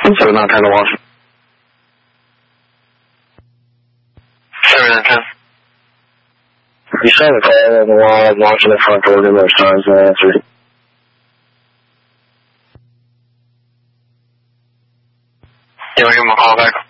So not turn the wash. 710. You saw the car on the wall, watching the front door numerous times, no answer. You want to give him a call back?